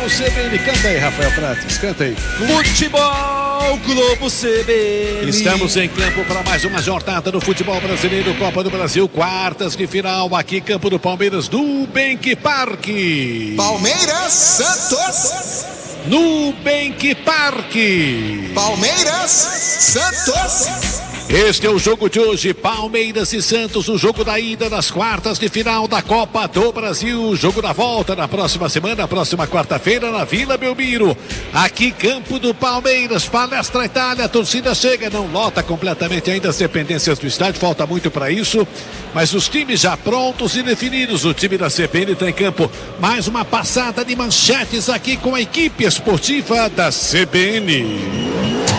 Globo CBN. Canta aí, Rafael Prates, canta aí. Futebol Globo CBN. Estamos em campo para mais uma jornada do futebol brasileiro, Copa do Brasil, quartas de final, aqui campo do Palmeiras, Nubank Park. Palmeiras, Santos. Nubank Park. Palmeiras, Santos. Este é o jogo de hoje, Palmeiras e Santos, o jogo da ida das quartas de final da Copa do Brasil, jogo da volta na próxima semana, próxima quarta-feira na Vila Belmiro, aqui campo do Palmeiras, Palestra Itália, a torcida chega, não lota completamente ainda as dependências do estádio, falta muito para isso, mas os times já prontos e definidos, o time da CBN está em campo, mais uma passada de manchetes aqui com a equipe esportiva da CBN.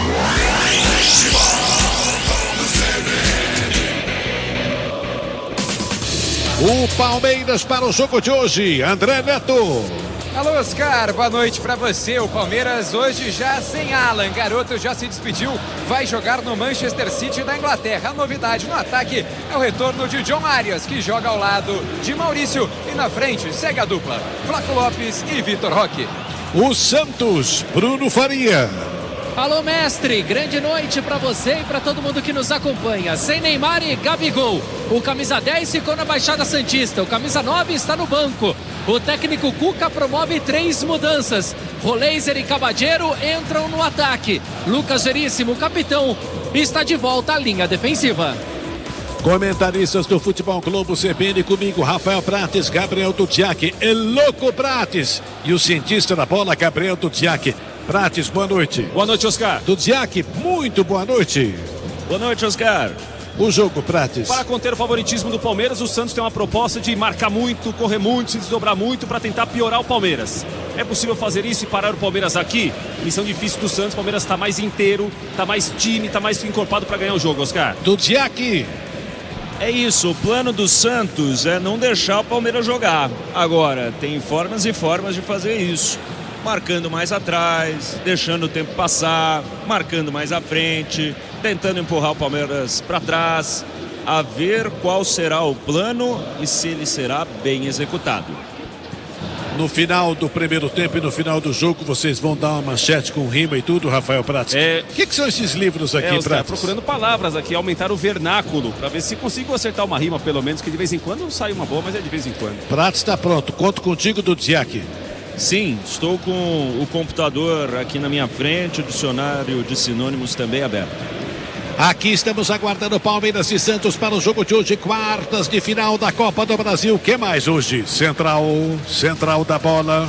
O Palmeiras para o jogo de hoje, André Neto. Alô, Oscar, boa noite para você. O Palmeiras hoje já sem Alan, garoto já se despediu, vai jogar no Manchester City da Inglaterra. A novidade no ataque é o retorno de John Arias, que joga ao lado de Maurício, e na frente segue a dupla Flaco Lopes e Vitor Roque. O Santos, Bruno Faria. Alô, mestre, grande noite para você e para todo mundo que nos acompanha. Sem Neymar e Gabigol, o camisa 10 ficou na Baixada Santista, o camisa 9 está no banco. O técnico Cuca promove 3 mudanças. Roleiser e Cabadeiro entram no ataque. Lucas Veríssimo, capitão, está de volta à linha defensiva. Comentaristas do Futebol Globo CBN, comigo Rafael Prates, Gabriel Duziak, El Louco Prates e o cientista da bola, Gabriel Duziak. Prates, boa noite. Boa noite, Oscar. Duziak, muito boa noite. Boa noite, Oscar. O jogo, Prates. Para conter o favoritismo do Palmeiras, o Santos tem uma proposta de marcar muito, correr muito, se desdobrar muito para tentar piorar o Palmeiras. É possível fazer isso e parar o Palmeiras aqui? Missão difícil do Santos, o Palmeiras está mais inteiro, está mais time, está mais encorpado para ganhar o jogo, Oscar. Duziak. É isso, o plano do Santos é não deixar o Palmeiras jogar. Agora, tem formas e formas de fazer isso. Marcando mais atrás, deixando o tempo passar, marcando mais à frente, tentando empurrar o Palmeiras para trás, a ver qual será o plano e se ele será bem executado. No final do primeiro tempo e no final do jogo, vocês vão dar uma manchete com rima e tudo, Rafael Prates. O que são esses livros aqui, Prates? Procurando palavras aqui, aumentar o vernáculo, para ver se consigo acertar uma rima, pelo menos, que de vez em quando sai uma boa, mas é de vez em quando. Prates está pronto, conto contigo, Duziak. Sim, estou com o computador aqui na minha frente, o dicionário de sinônimos também aberto. Aqui estamos aguardando Palmeiras e Santos para o jogo de hoje, quartas de final da Copa do Brasil. O que mais hoje? Central da bola.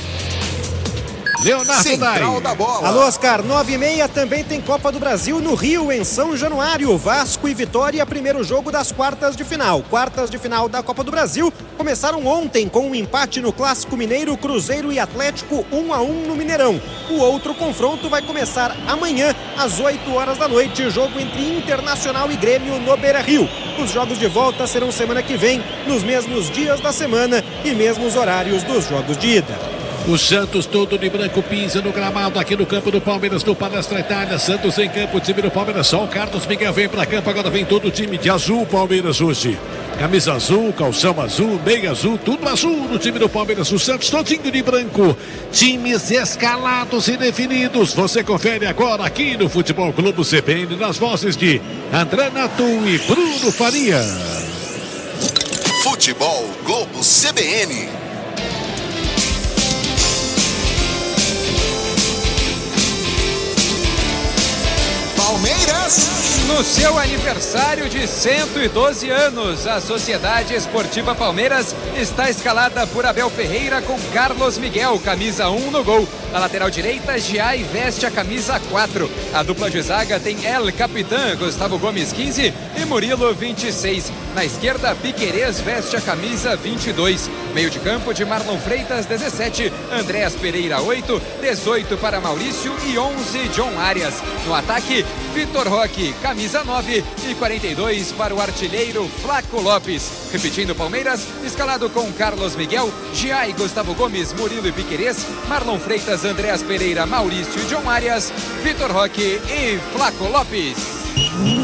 Leonardo Central da bola. Alô, Oscar, 9h30 também tem Copa do Brasil no Rio, em São Januário. Vasco e Vitória, primeiro jogo das quartas de final. Quartas de final da Copa do Brasil começaram ontem com um empate no Clássico Mineiro, Cruzeiro e Atlético 1-1 no Mineirão. O outro confronto vai começar amanhã às 8 horas da noite, jogo entre Internacional e Grêmio no Beira-Rio. Os jogos de volta serão semana que vem, nos mesmos dias da semana e mesmos horários dos jogos de ida. O Santos todo de branco pisa no gramado aqui no campo do Palmeiras, no Palestra Itália. Santos em campo, o time do Palmeiras, só o Carlos Miguel vem para campo, agora vem todo o time de azul Palmeiras hoje. Camisa azul, calção azul, meia azul, tudo azul no time do Palmeiras. O Santos todinho de branco, times escalados e definidos. Você confere agora aqui no Futebol Globo CBN, nas vozes de André Neto e Bruno Faria. Futebol Globo CBN. Palmeiras. No seu aniversário de 112 anos, a Sociedade Esportiva Palmeiras está escalada por Abel Ferreira com Carlos Miguel, camisa 1 no gol. Na lateral direita, Giai veste a camisa 4. A dupla de zaga tem El Capitã, Gustavo Gomes 15 e Murilo 26. Na esquerda, Piquerez veste a camisa 22. Meio de campo de Marlon Freitas 17, Andréas Pereira 8, 18 para Maurício e 11 John Arias. No ataque, Vitor Roque, camisa 9 e 42 para o artilheiro Flaco Lopes. Repetindo, Palmeiras, escalado com Carlos Miguel, Giai, Gustavo Gomes, Murilo e Piquerez, Marlon Freitas, Andréas Pereira, Maurício e John Arias, Vitor Roque e Flaco Lopes.